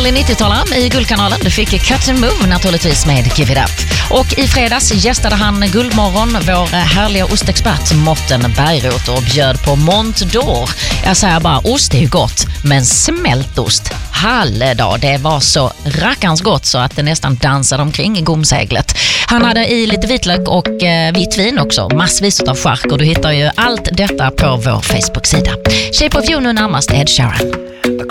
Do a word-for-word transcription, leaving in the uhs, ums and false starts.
Härlig nittiotalare i Guldkanalen. Du fick Cut and Move naturligtvis med Give It Up. Och i fredags gästade han Guldmorgon, vår härliga ostexpert Mårten Bergroth, och bjöd på Mont d'Or. Jag säger bara, ost är ju gott, men smältost, halledag, det var så rackarns gott så att det nästan dansade omkring i gomseglet. Han hade i lite vitlök och eh, vitt vin också, massvis av chark, och du hittar ju allt detta på vår Facebook-sida. Shape of You nu närmast Ed Sheeran.